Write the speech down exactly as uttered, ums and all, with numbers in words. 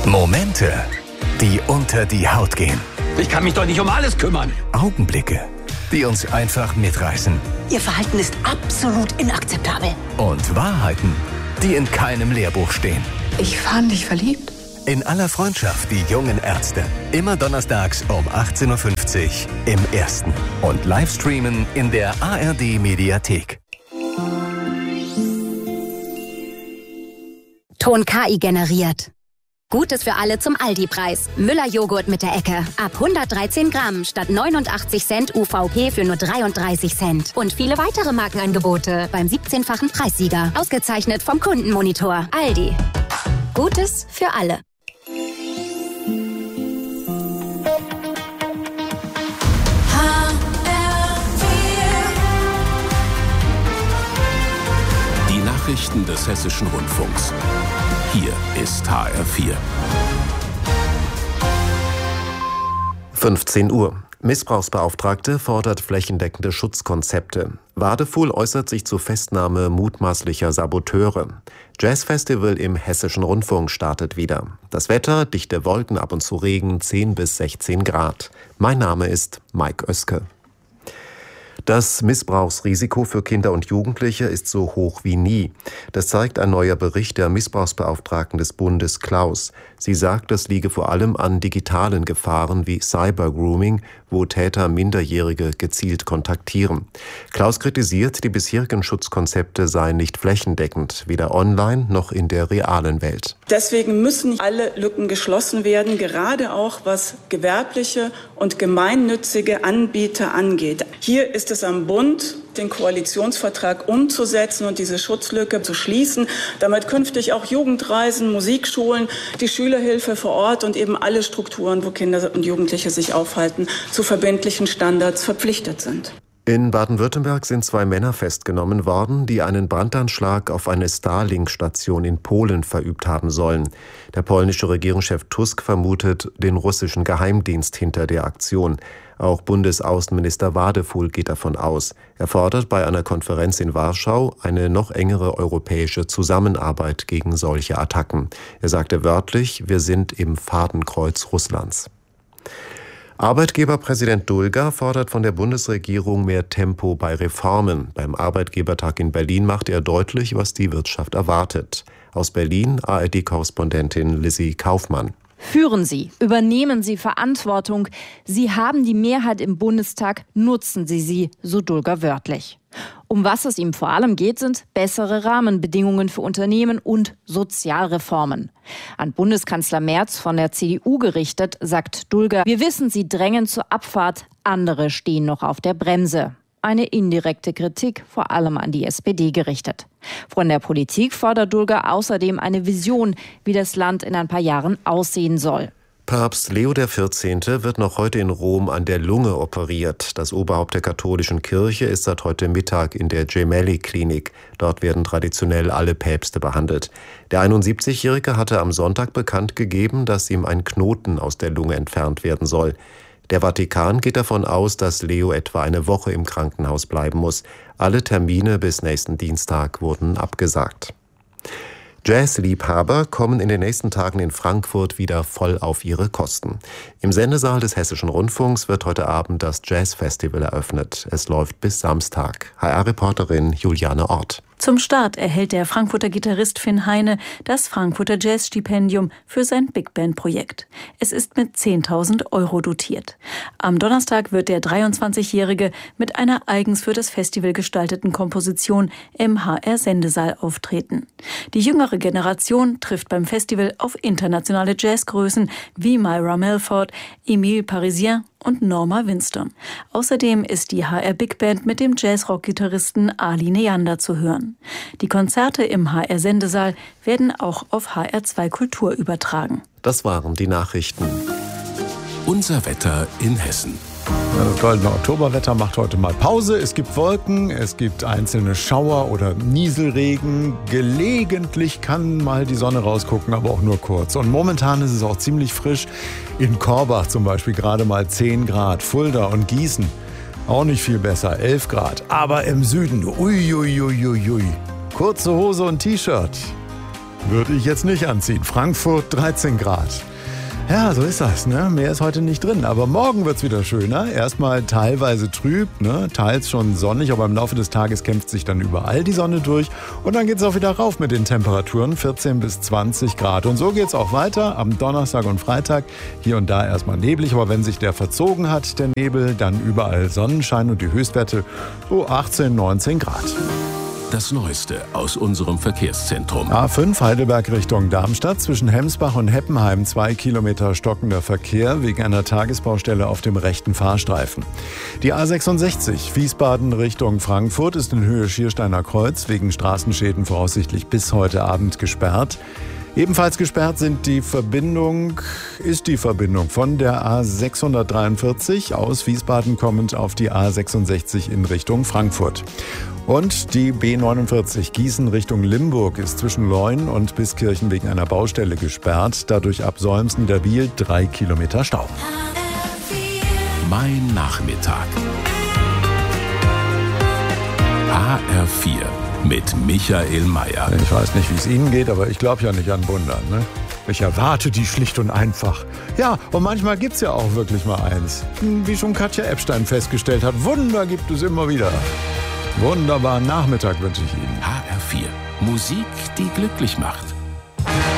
Momente, die unter die Haut gehen. Ich kann mich doch nicht um alles kümmern. Augenblicke, die uns einfach mitreißen. Ihr Verhalten ist absolut inakzeptabel. Und Wahrheiten, die in keinem Lehrbuch stehen. Ich war in dich verliebt. In aller Freundschaft, die jungen Ärzte. Immer donnerstags um achtzehn Uhr fünfzig im Ersten. Und Livestreamen in der A R D-Mediathek. Ton K I generiert. Gutes für alle zum Aldi-Preis. Müller-Joghurt mit der Ecke. Ab hundertdreizehn Gramm statt neunundachtzig Cent U V P für nur dreiunddreißig Cent. Und viele weitere Markenangebote beim siebzehnfachen Preissieger. Ausgezeichnet vom Kundenmonitor. Aldi. Gutes für alle. Die Nachrichten des Hessischen Rundfunks. Hier ist H R vier. fünfzehn Uhr. Missbrauchsbeauftragte fordert flächendeckende Schutzkonzepte. Wadefuhl äußert sich zu Festnahme mutmaßlicher Saboteure. Jazzfestival im Hessischen Rundfunk startet wieder. Das Wetter, dichte Wolken, ab und zu Regen, zehn bis sechzehn Grad. Mein Name ist Mike Oeske. Das Missbrauchsrisiko für Kinder und Jugendliche ist so hoch wie nie. Das zeigt ein neuer Bericht der Missbrauchsbeauftragten des Bundes Klaus. Sie sagt, das liege vor allem an digitalen Gefahren wie Cybergrooming, wo Täter Minderjährige gezielt kontaktieren. Klaus kritisiert, die bisherigen Schutzkonzepte seien nicht flächendeckend, weder online noch in der realen Welt. Deswegen müssen alle Lücken geschlossen werden, gerade auch was gewerbliche und gemeinnützige Anbieter angeht. Hier ist es am Bund, den Koalitionsvertrag umzusetzen und diese Schutzlücke zu schließen, damit künftig auch Jugendreisen, Musikschulen, die Schülerhilfe vor Ort und eben alle Strukturen, wo Kinder und Jugendliche sich aufhalten, zu verbindlichen Standards verpflichtet sind. In Baden-Württemberg sind zwei Männer festgenommen worden, die einen Brandanschlag auf eine Starlink-Station in Polen verübt haben sollen. Der polnische Regierungschef Tusk vermutet den russischen Geheimdienst hinter der Aktion. Auch Bundesaußenminister Wadefuhl geht davon aus. Er fordert bei einer Konferenz in Warschau eine noch engere europäische Zusammenarbeit gegen solche Attacken. Er sagte wörtlich, wir sind im Fadenkreuz Russlands. Arbeitgeberpräsident Dulger fordert von der Bundesregierung mehr Tempo bei Reformen. Beim Arbeitgebertag in Berlin machte er deutlich, was die Wirtschaft erwartet. Aus Berlin A R D-Korrespondentin Lizzie Kaufmann. Führen Sie, übernehmen Sie Verantwortung. Sie haben die Mehrheit im Bundestag, nutzen Sie sie, so Dulger wörtlich. Um was es ihm vor allem geht, sind bessere Rahmenbedingungen für Unternehmen und Sozialreformen. An Bundeskanzler Merz von der C D U gerichtet, sagt Dulger, wir wissen, Sie drängen zur Abfahrt, andere stehen noch auf der Bremse. Eine indirekte Kritik, vor allem an die S P D gerichtet. Von der Politik fordert Dulger außerdem eine Vision, wie das Land in ein paar Jahren aussehen soll. Papst Leo der vierzehnte wird noch heute in Rom an der Lunge operiert. Das Oberhaupt der katholischen Kirche ist seit heute Mittag in der Gemelli-Klinik. Dort werden traditionell alle Päpste behandelt. Der einundsiebzigjährige hatte am Sonntag bekannt gegeben, dass ihm ein Knoten aus der Lunge entfernt werden soll. Der Vatikan geht davon aus, dass Leo etwa eine Woche im Krankenhaus bleiben muss. Alle Termine bis nächsten Dienstag wurden abgesagt. Jazzliebhaber kommen in den nächsten Tagen in Frankfurt wieder voll auf ihre Kosten. Im Sendesaal des Hessischen Rundfunks wird heute Abend das Jazzfestival eröffnet. Es läuft bis Samstag. H R-Reporterin Juliane Ort. Zum Start erhält der Frankfurter Gitarrist Finn Heine das Frankfurter Jazzstipendium für sein Big-Band-Projekt. Es ist mit zehntausend Euro dotiert. Am Donnerstag wird der dreiundzwanzigjährige mit einer eigens für das Festival gestalteten Komposition im H R-Sendesaal auftreten. Die jüngere Generation trifft beim Festival auf internationale Jazzgrößen wie Myra Melford, Emile Parisien und Norma Winstone. Außerdem ist die H R Big Band mit dem Jazzrock-Gitarristen Ali Neander zu hören. Die Konzerte im H R-Sendesaal werden auch auf H R zwei Kultur übertragen. Das waren die Nachrichten. Unser Wetter in Hessen. Das goldene Oktoberwetter macht heute mal Pause. Es gibt Wolken, es gibt einzelne Schauer oder Nieselregen. Gelegentlich kann mal die Sonne rausgucken, aber auch nur kurz. Und momentan ist es auch ziemlich frisch. In Korbach zum Beispiel gerade mal zehn Grad. Fulda und Gießen auch nicht viel besser, elf Grad. Aber im Süden, uiuiuiui, kurze Hose und T-Shirt. Würde ich jetzt nicht anziehen. Frankfurt dreizehn Grad. Ja, so ist das, ne? Mehr ist heute nicht drin. Aber morgen wird's wieder schöner. Erstmal teilweise trüb, ne? Teils schon sonnig, aber im Laufe des Tages kämpft sich dann überall die Sonne durch. Und dann geht's auch wieder rauf mit den Temperaturen, vierzehn bis zwanzig Grad. Und so geht's auch weiter am Donnerstag und Freitag. Hier und da erstmal neblig, aber wenn sich der verzogen hat, der Nebel, dann überall Sonnenschein und die Höchstwerte so achtzehn, neunzehn Grad. Das Neueste aus unserem Verkehrszentrum. A fünf Heidelberg Richtung Darmstadt. Zwischen Hemsbach und Heppenheim zwei Kilometer stockender Verkehr wegen einer Tagesbaustelle auf dem rechten Fahrstreifen. Die A sechsundsechzig Wiesbaden Richtung Frankfurt ist in Höhe Schiersteiner Kreuz wegen Straßenschäden voraussichtlich bis heute Abend gesperrt. Ebenfalls gesperrt sind die Verbindung, ist die Verbindung von der A sechshundertdreiundvierzig aus Wiesbaden kommend auf die A sechsundsechzig in Richtung Frankfurt. Und die B neunundvierzig Gießen Richtung Limburg ist zwischen Leun und Biskirchen wegen einer Baustelle gesperrt. Dadurch ab Solms Niederbiel drei Kilometer Stau. Mein Nachmittag. H R vier mit Michael Mayer. Ich weiß nicht, wie es Ihnen geht, aber ich glaube ja nicht an Wunder, ne? Ich erwarte die schlicht und einfach. Ja, und manchmal gibt's ja auch wirklich mal eins. Wie schon Katja Epstein festgestellt hat, Wunder gibt es immer wieder. Wunderbaren Nachmittag wünsche ich Ihnen. H R vier. Musik, die glücklich macht.